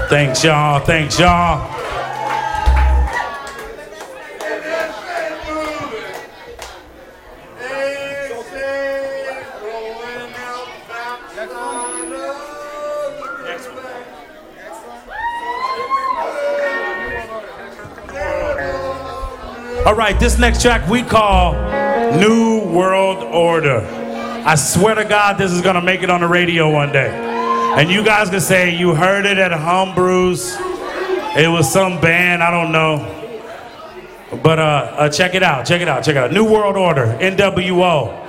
Thanks, y'all. Thanks, y'all. All right, this next track we call New World Order. I swear to God, this is gonna make it on the radio one day. And you guys can say you heard it at Humbrew's. It was some band, I don't know. But check it out, check it out, check it out. New World Order, NWO.